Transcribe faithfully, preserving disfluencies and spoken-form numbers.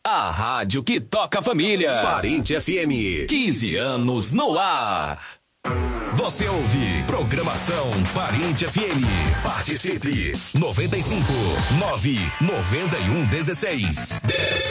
A rádio que toca a família. Parente F M. quinze anos no ar. Você ouve Programação Parente F M. Participe. noventa e cinco, nove, noventa e um, dezesseis, dez.